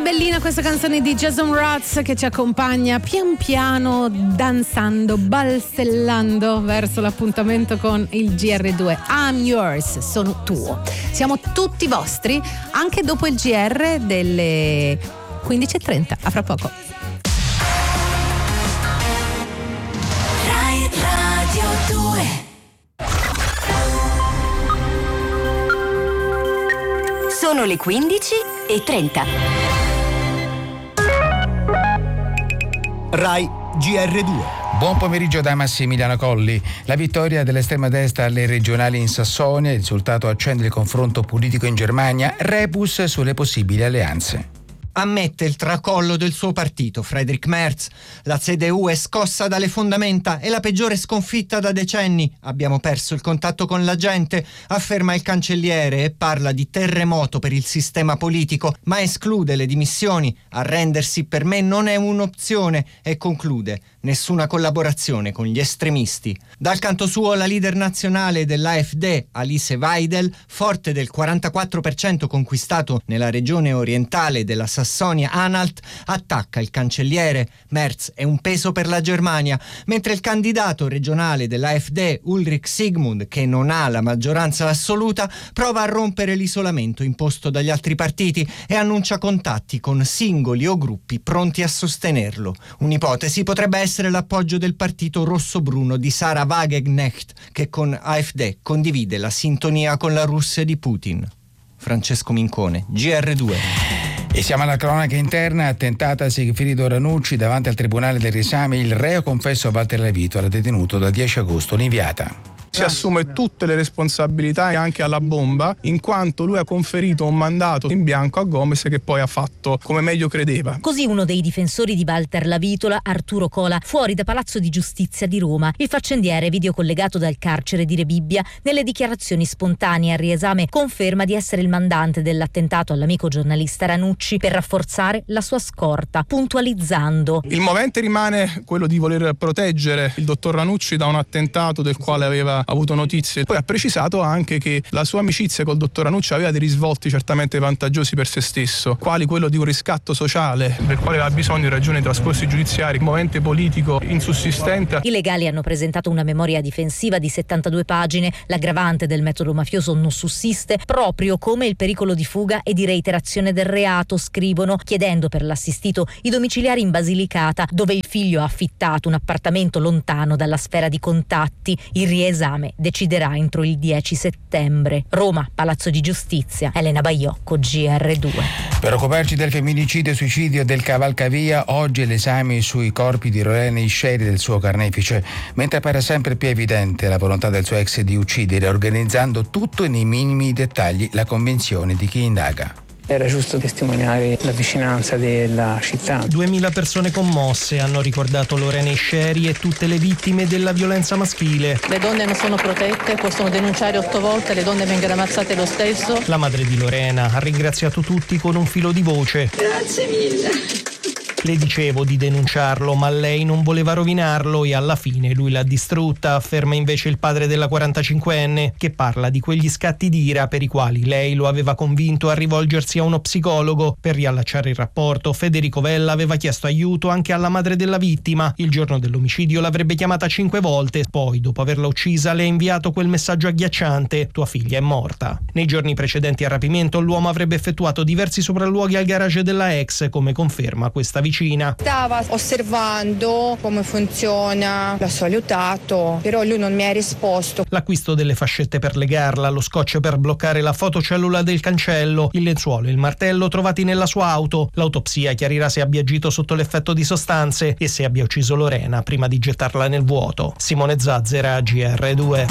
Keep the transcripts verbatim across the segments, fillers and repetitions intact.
bellina questa canzone di Jason Mraz che ci accompagna pian piano, danzando, balzellando verso l'appuntamento con il G R due. I'm yours, sono tuo. Siamo tutti vostri, anche dopo il G R delle quindici e trenta. A fra poco. Rai Radio due. Sono le quindici e trenta. Rai G R due. Buon pomeriggio da Massimiliano Colli. La vittoria dell'estrema destra alle regionali in Sassonia, il risultato accende il confronto politico in Germania, rebus sulle possibili alleanze. Ammette il tracollo del suo partito, Friedrich Merz. La C D U è scossa dalle fondamenta e la peggiore sconfitta da decenni. Abbiamo perso il contatto con la gente, afferma il cancelliere e parla di terremoto per il sistema politico, ma esclude le dimissioni. Arrendersi per me non è un'opzione e conclude: nessuna collaborazione con gli estremisti. Dal canto suo la leader nazionale dell'A F D, Alice Weidel, forte del quarantaquattro per cento conquistato nella regione orientale della Sassonia-Anhalt, attacca il cancelliere. Merz è un peso per la Germania, mentre il candidato regionale dell'A F D, Ulrich Sigmund, che non ha la maggioranza assoluta, prova a rompere l'isolamento imposto dagli altri partiti e annuncia contatti con singoli o gruppi pronti a sostenerlo. Un'ipotesi potrebbe essere l'appoggio del partito rosso-bruno di Sarah Wagenknecht, che con A F D condivide la sintonia con la Russia di Putin. Francesco Mincone, G R due. E siamo alla cronaca interna. Attentata a Sigfrido Ranucci davanti al Tribunale del Riesame. Il reo confesso Walter Lavitola, detenuto dal dieci agosto, l'inviata. Si assume tutte le responsabilità anche alla bomba, in quanto lui ha conferito un mandato in bianco a Gomes che poi ha fatto come meglio credeva. Così uno dei difensori di Walter Lavitola, Arturo Cola, fuori da Palazzo di Giustizia di Roma. Il faccendiere, videocollegato dal carcere di Rebibbia, nelle dichiarazioni spontanee al riesame conferma di essere il mandante dell'attentato all'amico giornalista Ranucci per rafforzare la sua scorta, puntualizzando: il movente rimane quello di voler proteggere il dottor Ranucci da un attentato del quale aveva avuto notizie. Poi ha precisato anche che la sua amicizia col dottor Ranucci aveva dei risvolti certamente vantaggiosi per se stesso, quali quello di un riscatto sociale del quale aveva bisogno in ragione dei trascorsi giudiziari, un movente politico insussistente. I legali hanno presentato una memoria difensiva di settantadue pagine. L'aggravante del metodo mafioso non sussiste, proprio come il pericolo di fuga e di reiterazione del reato, scrivono, chiedendo per l'assistito i domiciliari in Basilicata, dove il figlio ha affittato un appartamento lontano dalla sfera di contatti. Il riesame deciderà entro il dieci settembre. Roma, Palazzo di Giustizia. Elena Baiocco, G R due. Per occuparci del femminicidio e suicidio del Cavalcavia, oggi è l'esame sui corpi di Lorena Isceri e del suo carnefice, mentre appare sempre più evidente la volontà del suo ex di uccidere, organizzando tutto nei minimi dettagli la convinzione di chi indaga. Era giusto testimoniare la vicinanza della città. Duemila persone commosse hanno ricordato Lorena Isceri e tutte le vittime della violenza maschile. Le donne non sono protette, possono denunciare otto volte, le donne vengono ammazzate lo stesso. La madre di Lorena ha ringraziato tutti con un filo di voce. Grazie mille. Le dicevo di denunciarlo, ma lei non voleva rovinarlo e alla fine lui l'ha distrutta, afferma invece il padre della quarantacinquenne, che parla di quegli scatti di ira per i quali lei lo aveva convinto a rivolgersi a uno psicologo. Per riallacciare il rapporto, Federico Vella aveva chiesto aiuto anche alla madre della vittima. Il giorno dell'omicidio l'avrebbe chiamata cinque volte, poi dopo averla uccisa le ha inviato quel messaggio agghiacciante: tua figlia è morta. Nei giorni precedenti al rapimento l'uomo avrebbe effettuato diversi sopralluoghi al garage della ex, come conferma questa vicina. Stava osservando come funziona, l'ho salutato, però lui non mi ha risposto. L'acquisto delle fascette per legarla, lo scotch per bloccare la fotocellula del cancello, il lenzuolo e il martello trovati nella sua auto. L'autopsia chiarirà se abbia agito sotto l'effetto di sostanze e se abbia ucciso Lorena prima di gettarla nel vuoto. Simone Zazzera, G R due.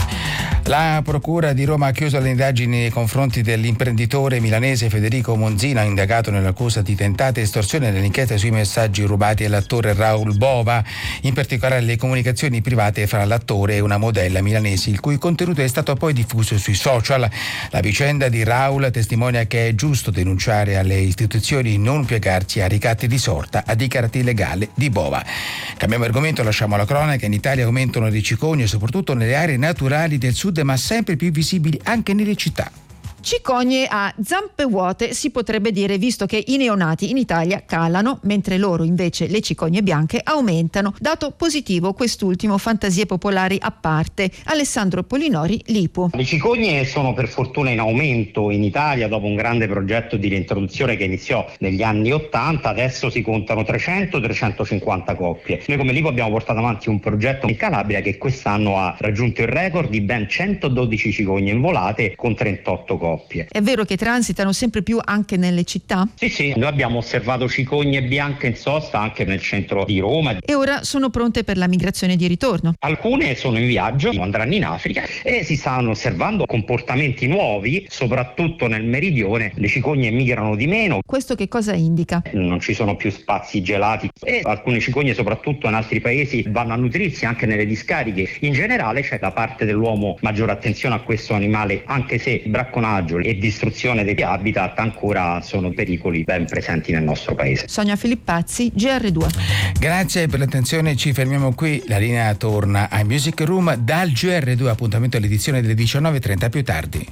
La Procura di Roma ha chiuso le indagini nei confronti dell'imprenditore milanese Federico Monzina, indagato nell'accusa di tentata estorsione nell'inchiesta sui messaggi rubati all'attore Raul Bova, in particolare le comunicazioni private fra l'attore e una modella milanese, il cui contenuto è stato poi diffuso sui social. La vicenda di Raul testimonia che è giusto denunciare alle istituzioni, non piegarsi a ricatti di sorta, ha dichiarato il legale di Bova. Cambiamo argomento, lasciamo la cronaca. In Italia aumentano le cicogne soprattutto nelle aree naturali del sud, ma sempre più visibili anche nelle città. Cicogne a zampe vuote si potrebbe dire, visto che i neonati in Italia calano, mentre loro invece le cicogne bianche aumentano. Dato positivo quest'ultimo, fantasie popolari a parte. Alessandro Polinori, Lipu. Le cicogne sono per fortuna in aumento in Italia dopo un grande progetto di reintroduzione che iniziò negli anni ottanta. Adesso si contano trecento trecentocinquanta coppie. Noi come Lipu abbiamo portato avanti un progetto in Calabria che quest'anno ha raggiunto il record di ben centododici cicogne involate con trentotto coppie. È vero che transitano sempre più anche nelle città? Sì, sì, noi abbiamo osservato cicogne bianche in sosta anche nel centro di Roma. E ora sono pronte per la migrazione di ritorno. Alcune sono in viaggio, andranno in Africa e si stanno osservando comportamenti nuovi, soprattutto nel meridione. Le cicogne migrano di meno. Questo che cosa indica? Non ci sono più spazi gelati e alcune cicogne, soprattutto in altri paesi, vanno a nutrirsi anche nelle discariche. In generale c'è da parte dell'uomo maggiore attenzione a questo animale, anche se bracconaggio e distruzione degli habitat ancora sono pericoli ben presenti nel nostro paese. Sonia Filippazzi, G R due. Grazie per l'attenzione, ci fermiamo qui. La linea torna ai Music Room dal G R due, appuntamento all'edizione delle diciannove e trenta più tardi.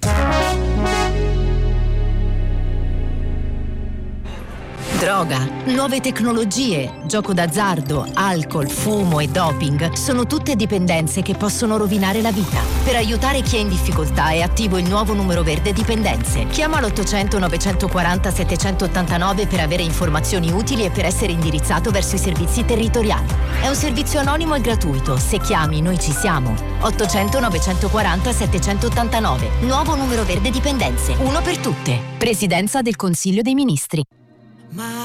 Droga, nuove tecnologie, gioco d'azzardo, alcol, fumo e doping sono tutte dipendenze che possono rovinare la vita. Per aiutare chi è in difficoltà è attivo il nuovo numero verde dipendenze. Chiama l'ottocento novecentoquaranta settecentottantanove per avere informazioni utili e per essere indirizzato verso i servizi territoriali. È un servizio anonimo e gratuito. Se chiami, noi ci siamo. ottocento novecentoquaranta settecentottantanove. Nuovo numero verde dipendenze. Uno per tutte. Presidenza del Consiglio dei Ministri.